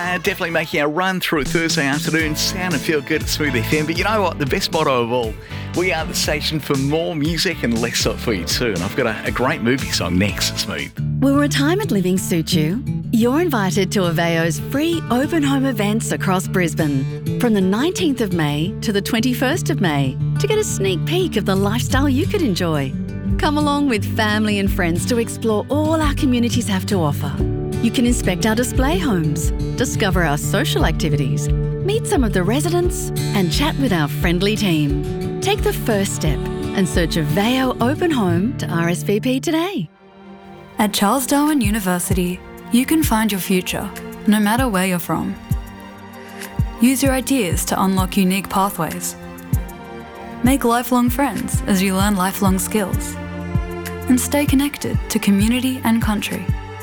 definitely making our run through Thursday afternoon. Sound and feel good at Smooth FM. But you know what? The best motto of all, we are the station for more music and less of it for you too. And I've got a great movie song next, Smooth. Will retirement living suit you? You're invited to Aveo's free open home events across Brisbane from the 19th of May to the 21st of May to get a sneak peek of the lifestyle you could enjoy. Come along with family and friends to explore all our communities have to offer. You can inspect our display homes, discover our social activities, meet some of the residents and chat with our friendly team. Take the first step and search Aveo Open Home to RSVP today. At Charles Darwin University, you can find your future, no matter where you're from. Use your ideas to unlock unique pathways. Make lifelong friends as you learn lifelong skills. And stay connected to community and country.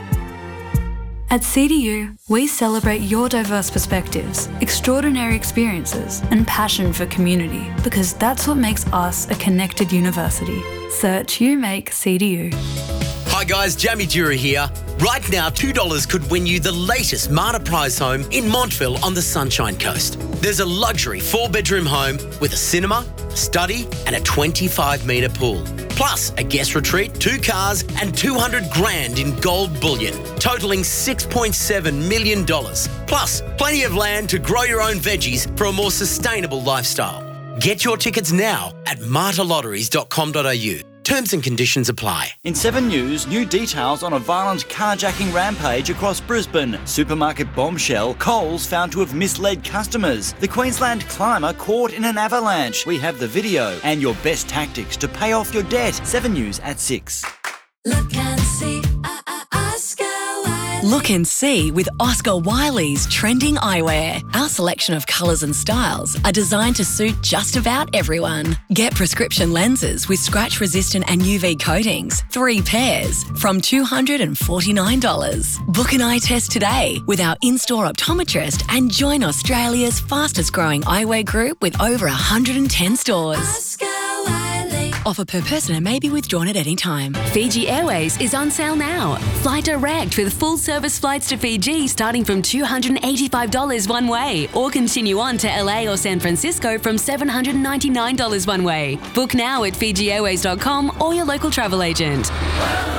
At CDU, we celebrate your diverse perspectives, extraordinary experiences, and passion for community because that's what makes us a connected university. Search UMake CDU. Hi guys, Jamie Dura here. Right now, $2 could win you the latest Marta Prize home in Montville on the Sunshine Coast. There's a luxury 4-bedroom home with a cinema, a study and a 25-metre pool. Plus a guest retreat, 2 cars and 200 grand in gold bullion, totalling $6.7 million. Plus plenty of land to grow your own veggies for a more sustainable lifestyle. Get your tickets now at martalotteries.com.au. Terms and conditions apply. In 7 News, new details on a violent carjacking rampage across Brisbane. Supermarket bombshell, Coles found to have misled customers. The Queensland climber caught in an avalanche. We have the video and your best tactics to pay off your debt. 7 News at 6. Look and see, Oscar Wiley. Look and see with Oscar Wiley's trending eyewear. Our selection of colours and styles are designed to suit just about everyone. Get prescription lenses with scratch-resistant and UV coatings, 3 pairs, from $249. Book an eye test today with our in-store optometrist and join Australia's fastest-growing eyewear group with over 110 stores. Oscar Wiley. Offer per person and may be withdrawn at any time. Fiji Airways is on sale now. Fly direct with full-service flights to Fiji starting from $285 one way, or continue on to LA or San Francisco from $799 one way. Book now at FijiAirways.com or your local travel agent.